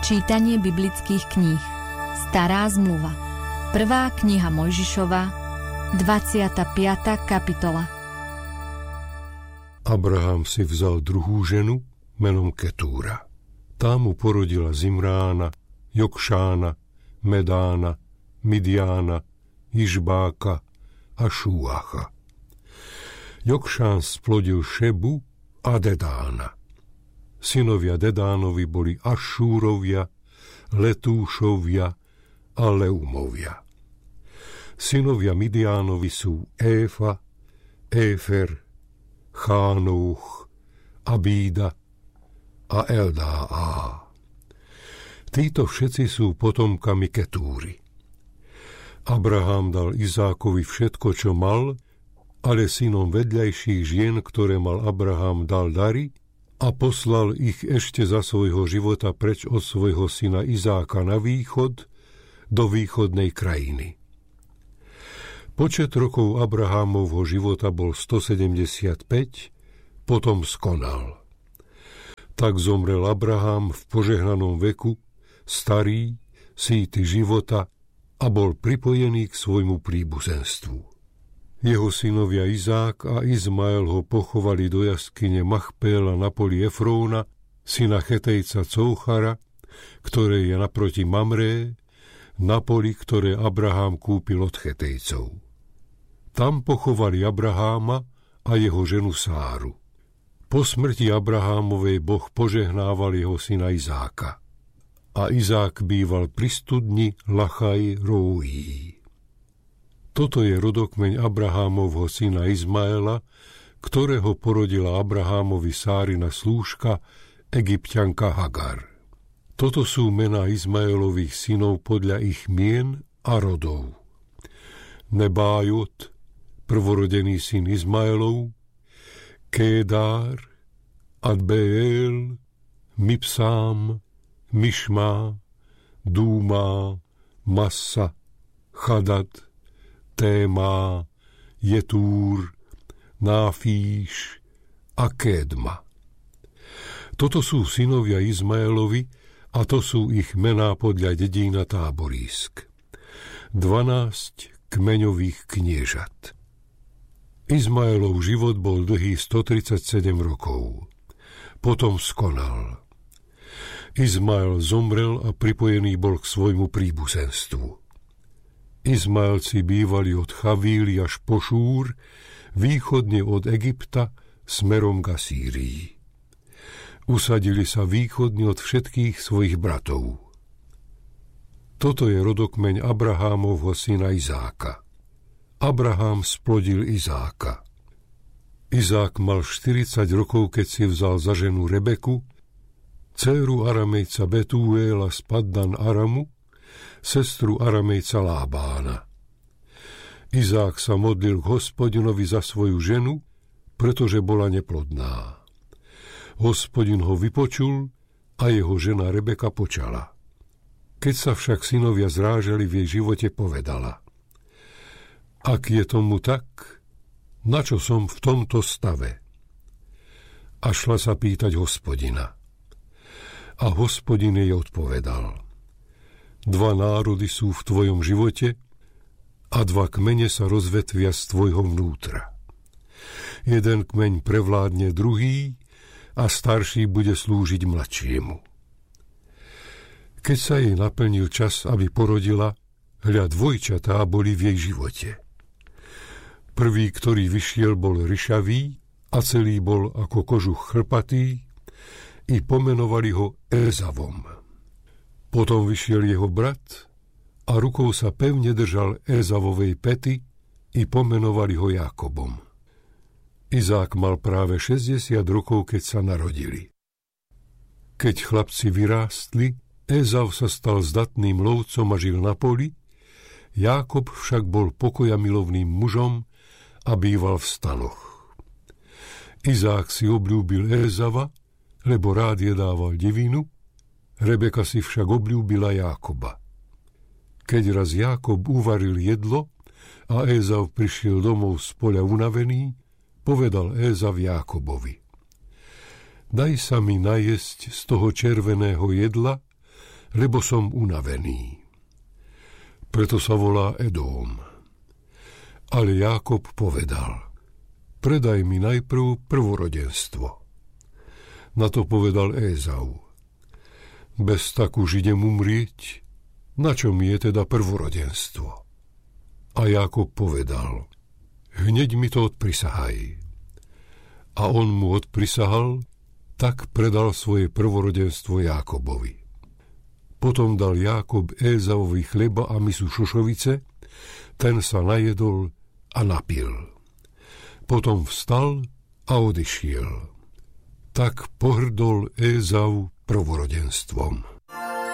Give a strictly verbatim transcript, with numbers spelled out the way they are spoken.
Čítanie biblických kníh. Stará zmluva. Prvá kniha Mojžišova, dvadsiata piata kapitola. Abraham si vzal druhú ženu menom Ketúra. Tá mu porodila Zimrána, Jokšána, Medána, Midiána, Išbáka a Šúacha. Jokšán splodil Šebu a Dedána. Synovia Dedánovi boli Ašúrovia, Letúšovia a Leumovia. Synovia Midiánovi sú Éfa, Éfer, Chánouch, Abída a Eldáá. Títo všetci sú potomkami Ketúry. Abraham dal Izákovi všetko, čo mal, ale synom vedľajších žien, ktoré mal Abraham, dal dary a poslal ich ešte za svojho života preč od svojho syna Izáka na východ, do východnej krajiny. Počet rokov Abrahámovho života bol stosedemdesiatpäť, potom skonal. Tak zomrel Abraham v požehnanom veku, starý, síty života a bol pripojený k svojmu príbuzenstvu. Jeho synovia Izák a Izmael ho pochovali do jaskyne Machpéla na poli Efróna, syna Chetejca Couchara, ktoré je naproti Mamré, na poli, ktoré Abraham kúpil od Chetejcov. Tam pochovali Abraháma a jeho ženu Sáru. Po smrti Abrahámovej Boh požehnával jeho syna Izáka. A Izák býval pri studni Lachaj Róí. Toto je rodokmeň Abrahámovho syna Izmaela, ktorého porodila Abrahámovi Sárina slúžka, Egypťanka Hagar. Toto sú mená Izmaelových synov podľa ich mien a rodov. Nebájot, prvorodený syn Izmaelov, Kédár, Adbeel, Mipsám, Mišma, Dúma, Massa, Chadad, Téma, Jetúr, Náfíš a Kédma. Toto sú synovia Izmaelovi a to sú ich mená podľa dedín a táborísk. Dvanásť kmeňových kniežat. Izmaelov život bol dlhý stotridsaťsedem rokov. Potom skonal. Izmael zomrel a pripojený bol k svojmu príbuzenstvu. Izmaelci bývali od Chavíly až po Šúr, východne od Egypta, smerom k Asýrii. Usadili sa východne od všetkých svojich bratov. Toto je rodokmeň Abrahámovho syna Izáka. Abrahám splodil Izáka. Izák mal štyridsať rokov, keď si vzal za ženu Rebeku, dcéru Aramejca Betúela z Paddan Aramu, sestru Aramejca Lábána. Izák sa modlil k Hospodinovi za svoju ženu, pretože bola neplodná. Hospodin ho vypočul a jeho žena Rebeka počala. Keď sa však synovia zrážali v jej živote, povedala: Ak je tomu tak, na čo som v tomto stave? A šla sa pýtať Hospodina. A Hospodin jej odpovedal: Dva národy sú v tvojom živote a dva kmene sa rozvetvia z tvojho vnútra. Jeden kmeň prevládne druhý a starší bude slúžiť mladšiemu. Keď sa jej naplnil čas, aby porodila, hľa dvojčatá boli v jej živote. Prvý, ktorý vyšiel, bol ryšavý a celý bol ako kožuch chrpatý, i pomenovali ho Ézavom. Potom vyšiel jeho brat a rukou sa pevne držal Ézavovej pety i pomenovali ho Jákobom. Izák mal práve šesťdesiat rokov, keď sa narodili. Keď chlapci vyrástli, Ézav sa stal zdatným lovcom a žil na poli, Jákob však bol pokojamilovným mužom a býval v stanoch. Izák si obľúbil Ézava, lebo rád jedával divinu, Rebeka si však obľúbila Jákoba. Keď raz Jákob uvaril jedlo a Ézav prišiel domov z poľa unavený, povedal Ézav Jákobovi: Daj sa mi najesť z toho červeného jedla lebo som unavený. Preto sa volá Edóm. Ale Jákob povedal, predaj mi najprv prvorodenstvo. Na to povedal Ézau, bez tak už idem umrieť, na čo mi je teda prvorodenstvo? A Jákob povedal, hneď mi to odprisahaj. A on mu odprisahal, tak predal svoje prvorodenstvo Jákobovi. Potom dal Jákob Ézauvi chleba a misu šošovice, ten sa najedol a napil. Potom vstal a odišiel. Tak pohrdol Ézau prvorodenstvom.